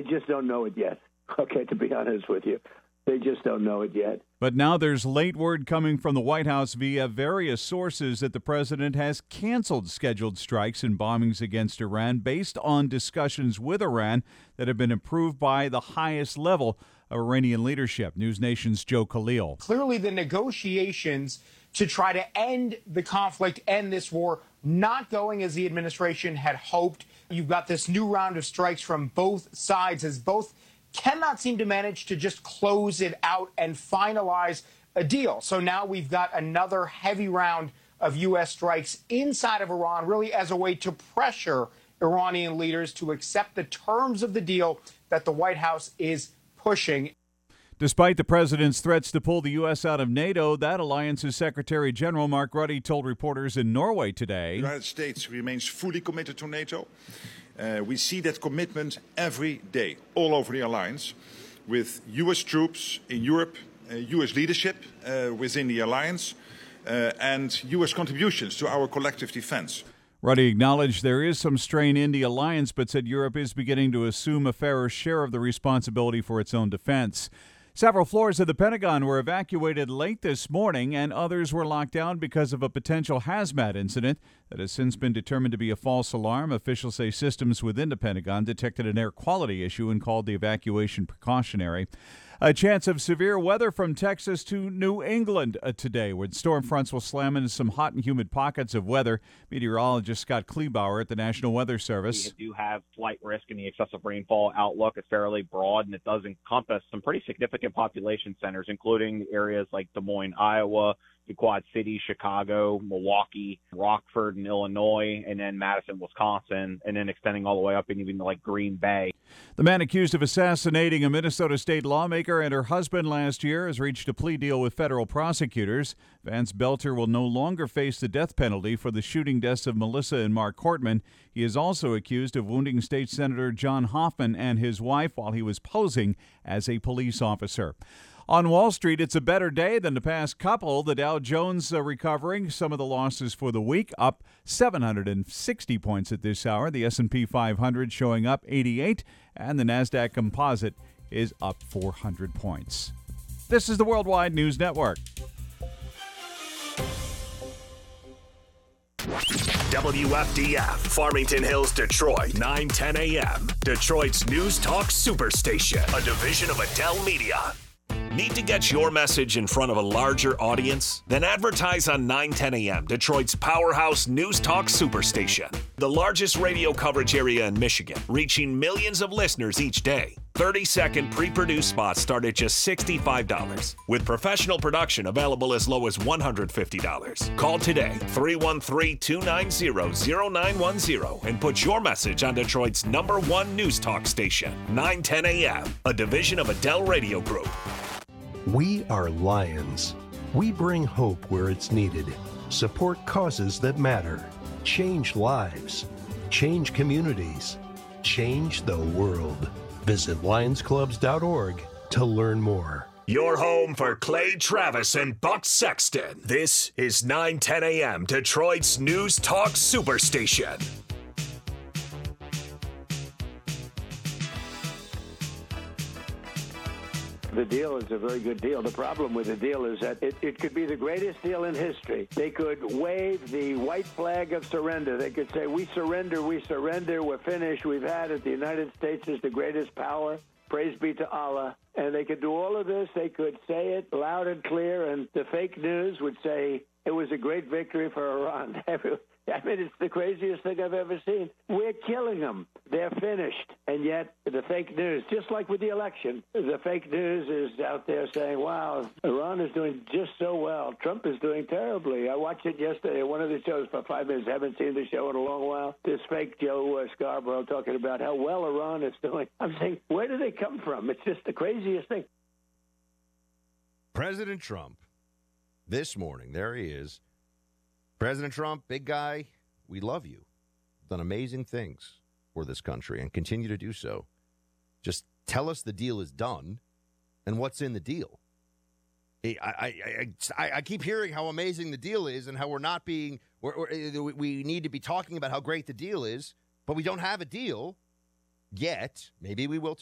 just don't know it yet. Okay, to be honest with you. They just don't know it yet. But now there's late word coming from the White House via various sources that the president has canceled scheduled strikes and bombings against Iran based on discussions with Iran that have been approved by the highest level of Iranian leadership. News Nation's Joe Khalil. Clearly, the negotiations to try to end the conflict, end this war, not going as the administration had hoped. You've got this new round of strikes from both sides as both cannot seem to manage to just close it out and finalize a deal. So now we've got another heavy round of U.S. strikes inside of Iran, really as a way to pressure Iranian leaders to accept the terms of the deal that the White House is pushing. Despite the president's threats to pull the U.S. out of NATO, that alliance's Secretary General Mark Rutte told reporters in Norway today. The United States remains fully committed to NATO. We see that commitment every day all over the alliance with U.S. troops in Europe, U.S. leadership within the alliance, and U.S. contributions to our collective defense. Rutte acknowledged there is some strain in the alliance, but said Europe is beginning to assume a fairer share of the responsibility for its own defense. Several floors of the Pentagon were evacuated late this morning, and others were locked down because of a potential hazmat incident that has since been determined to be a false alarm. Officials say systems within the Pentagon detected an air quality issue and called the evacuation precautionary. A chance of severe weather from Texas to New England today, where storm fronts will slam into some hot and humid pockets of weather. Meteorologist Scott Kleebauer at the National Weather Service. We do have slight risk in the excessive rainfall outlook. It's fairly broad, and it does encompass some pretty significant population centers, including areas like Des Moines, Iowa, the Quad Cities, Chicago, Milwaukee, Rockford in Illinois, and then Madison, Wisconsin, and then extending all the way up and even like Green Bay. The man accused of assassinating a Minnesota state lawmaker and her husband last year has reached a plea deal with federal prosecutors. Vance Belter will no longer face the death penalty for the shooting deaths of Melissa and Mark Cortman. He is also accused of wounding State Senator John Hoffman and his wife while he was posing as a police officer. On Wall Street, it's a better day than the past couple. The Dow Jones recovering some of the losses for the week, up 760 points at this hour. The S&P 500 showing up 88, and the NASDAQ Composite is up 400 points. This is the Worldwide News Network. WFDF, Farmington Hills, Detroit, 9:10 a.m. Detroit's News Talk Superstation, a division of Adele Media. Need to get your message in front of a larger audience? Then advertise on 9:10 a.m., Detroit's powerhouse News Talk Superstation. The largest radio coverage area in Michigan, reaching millions of listeners each day. 30-second pre-produced spots start at just $65, with professional production available as low as $150. Call today, 313-290-0910, and put your message on Detroit's #1 News Talk station, 9:10 a.m., a division of Adele Radio Group. We are Lions. We bring hope where it's needed, support causes that matter, change lives, change communities, change the world. Visit lionsclubs.org to learn more. Your home for Clay Travis and Buck Sexton. This is 9:10 a.m. Detroit's News Talk Superstation. The deal is a very good deal. The problem with the deal is that it could be the greatest deal in history. They could wave the white flag of surrender. They could say, we surrender, we're finished, we've had it. The United States is the greatest power. Praise be to Allah. And they could do all of this. They could say it loud and clear, and the fake news would say it was a great victory for Iran. I mean, it's the craziest thing I've ever seen. We're killing them. They're finished. And yet the fake news, just like with the election, the fake news is out there saying, wow, Iran is doing just so well. Trump is doing terribly. I watched it yesterday, one of the shows for 5 minutes. I haven't seen the show in a long while. This fake Joe Scarborough talking about how well Iran is doing. I'm saying, where do they come from? It's just the craziest thing. President Trump, this morning, there he is. President Trump, big guy, we love you. Done amazing things for this country and continue to do so. Just tell us the deal is done and what's in the deal. I keep hearing how amazing the deal is and how we're not being, we need to be talking about how great the deal is, but we don't have a deal yet. Maybe we will tomorrow.